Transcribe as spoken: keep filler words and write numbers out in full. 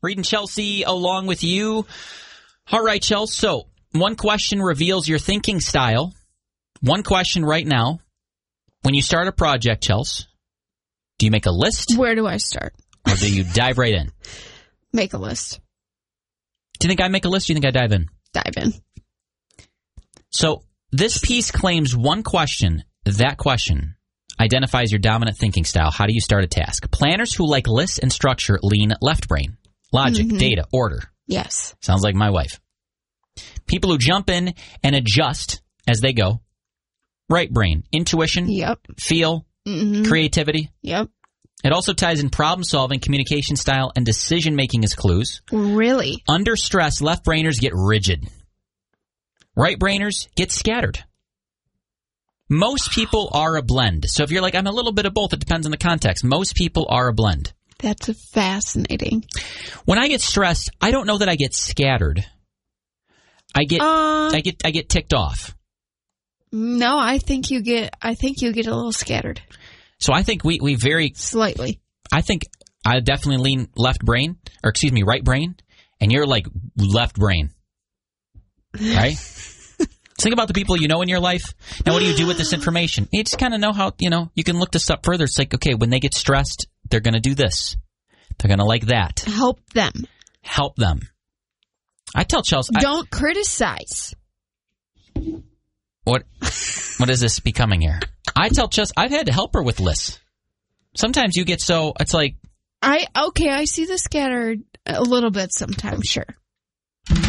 Reed and Chelsea along with you. All right, Chelsea. So one question reveals your thinking style. One question right now. When you start a project, Chelsea, do you make a list? Where do I start? Or do you dive right in? Make a list. Do you think I make a list or do you think I dive in? Dive in. So this piece claims one question. That question identifies your dominant thinking style. How do you start a task? Planners who like lists and structure lean left brain. Logic, Mm-hmm. data, order. Yes. Sounds like my wife. People who jump in and adjust as they go. Right brain. Intuition. Yep. Feel. Mm-hmm. Creativity. Yep. It also ties in problem solving, communication style, and decision making as clues. Really? Under stress, left brainers get rigid. Right brainers get scattered. Most people are a blend. So if you're like, I'm a little bit of both, it depends on the context. Most people are a blend. That's fascinating. When I get stressed, I don't know that I get scattered. I get Uh, I get I get ticked off. No, I think you get. I think you get a little scattered. So I think we we very Slightly. I think I definitely lean left brain, or excuse me, right brain, and you're like left brain. Right? Think about the people you know in your life. Now, what do you do with this information? You just kind of know how, you know, you can look this up further. It's like, okay, when they get stressed, they're going to do this. They're going to like that. Help them. Help them. I tell Chelsea. Don't I, criticize. What What is this becoming here? I tell Chelsea, I've had to help her with lists. Sometimes you get so, it's like. I Okay, I see the scattered a little bit sometimes, sure.